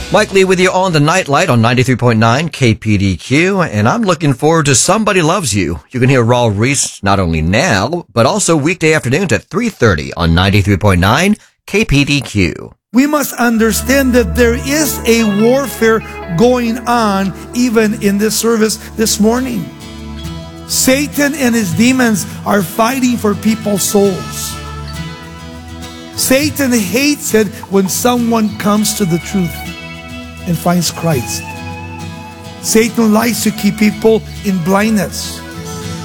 Mike Lee with you on the Nightlight on 93.9 KPDQ, and I'm looking forward to Somebody Loves You. You can hear Raul Reese not only now, but also weekday afternoons at 3:30 on 93.9 KPDQ. We must understand that there is a warfare going on even in this service this morning. Satan and his demons are fighting for people's souls. Satan hates it when someone comes to the truth and finds Christ. Satan likes to keep people in blindness.